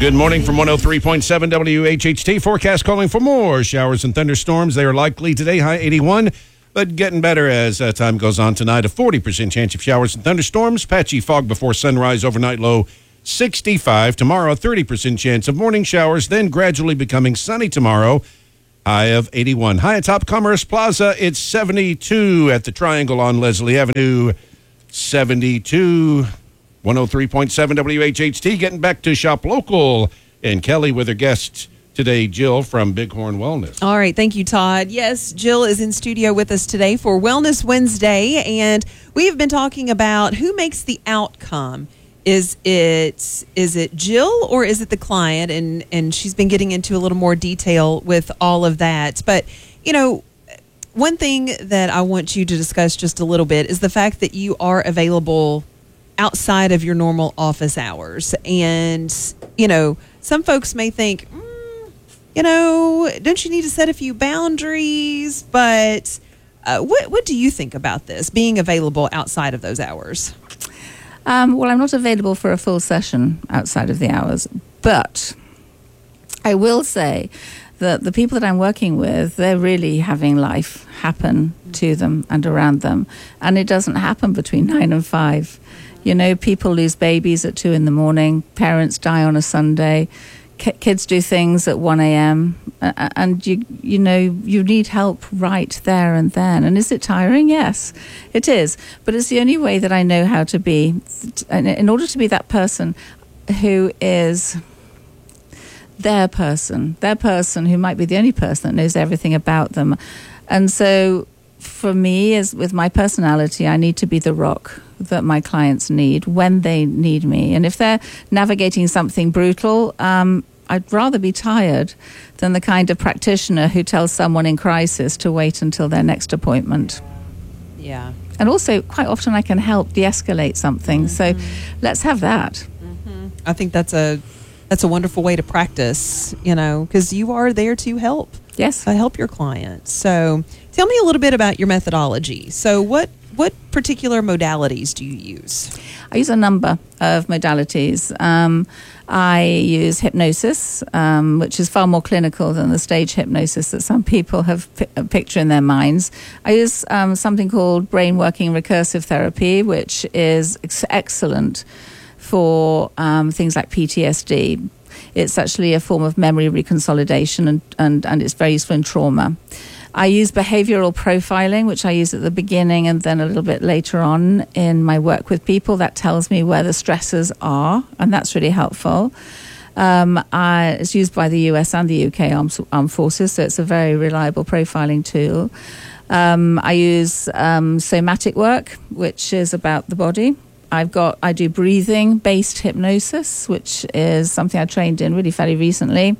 Good morning from 103.7 WHHT. Forecast calling for more showers and thunderstorms. They are likely today, high 81, but getting better as time goes on tonight. A 40% chance of showers and thunderstorms. Patchy fog before sunrise, overnight low 65. Tomorrow, 30% chance of morning showers, then gradually becoming sunny tomorrow. High of 81. High atop Commerce Plaza, it's 72 at the Triangle on Leslie Avenue. 72. 103.7 WHHT. Getting back to Shop Local. And Kelly with her guest today, Jill from Bighorn Wellness. All right. Thank you, Todd. Yes, Jill is in studio with us today for Wellness Wednesday. And we have been talking about who makes the outcome. Is it Jill or is it the client? And she's been getting into a little more detail with all of that. But, you know, one thing that I want you to discuss just a little bit is the fact that you are available outside of your normal office hours. And, you know, some folks may think, you know, don't you need to set a few boundaries? But what do you think about this, being available outside of those hours? Well, I'm not available for a full session outside of the hours, but I will say that the people that I'm working with, they're really having life happen to them and around them. And it doesn't happen between 9 and 5. You know, people lose babies at 2 in the morning. Parents die on a Sunday. Kids do things at 1 a.m. And, you know, you need help right there and then. And is it tiring? Yes, it is. But it's the only way that I know how to be. In order to be that person who is their person who might be the only person that knows everything about them. And so for me, as with my personality, I need to be the rock that my clients need when they need me. And if they're navigating something brutal, I'd rather be tired than the kind of practitioner who tells someone in crisis to wait until their next appointment. Yeah. And also, quite often I can help de-escalate something. So let's have that. I think that's a wonderful way to practice, you know, because you are there to help. Yes. Help your clients. So tell me a little bit about your methodology. So what particular modalities do you use? I use a number of modalities. I use hypnosis, which is far more clinical than the stage hypnosis that some people have picture in their minds. I use something called brain working recursive therapy, which is excellent for things like PTSD. It's actually a form of memory reconsolidation and it's very useful in trauma. I use behavioral profiling, which I use at the beginning and then a little bit later on in my work with people. That tells me where the stressors are, and that's really helpful. It's used by the US and the UK armed forces, so it's a very reliable profiling tool. I use somatic work, which is about the body. I do breathing-based hypnosis, which is something I trained in really fairly recently.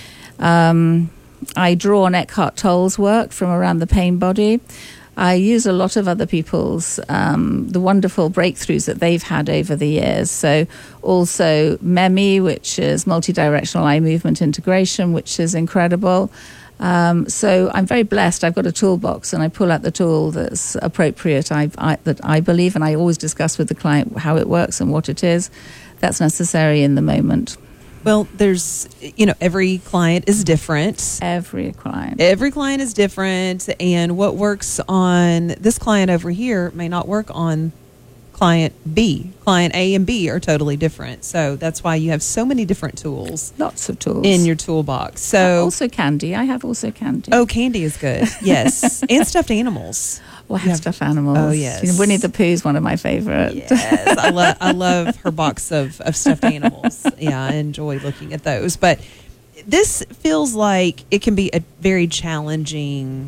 I draw on Eckhart Tolle's work from around the pain body. I use a lot of other people's, the wonderful breakthroughs that they've had over the years. So also MEMI, which is multidirectional eye movement integration, which is incredible. So I'm very blessed. I've got a toolbox and I pull out the tool that's appropriate, that I believe, and I always discuss with the client how it works and what it is that's necessary in the moment. Well, there's, you know, every client is different. Every client is different. And what works on this client over here may not work on client B. Client A and B are totally different. So that's why you have so many different tools. Lots of tools. In your toolbox. So also candy. I have also candy. Oh, candy is good. Yes. And stuffed animals. Well, I have stuffed animals. Oh, yes. You know, Winnie the Pooh is one of my favorite. Yes. I love her box of stuffed animals. Yeah, I enjoy looking at those. But this feels like it can be a very challenging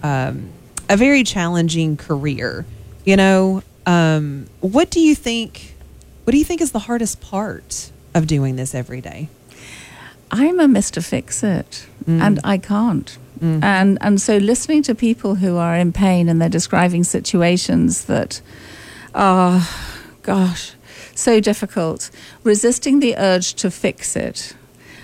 career. You know, what do you think is the hardest part of doing this every day? I'm a Mr. Fix-It, and I can't. And so listening to people who are in pain and they're describing situations that are, gosh, so difficult, resisting the urge to fix it,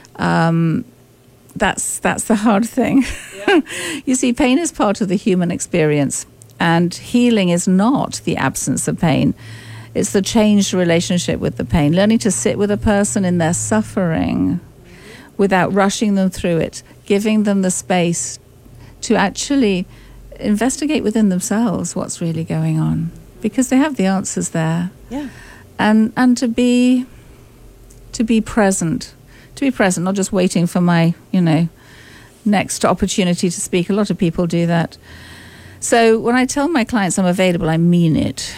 that's the hard thing. Yeah. You see, pain is part of the human experience, and healing is not the absence of pain. It's the changed relationship with the pain, learning to sit with a person in their suffering without rushing them through it, giving them the space to actually investigate within themselves what's really going on, because they have the answers there. Yeah. And to be present, not just waiting for my, next opportunity to speak. A lot of people do that. So when I tell my clients I'm available, I mean it.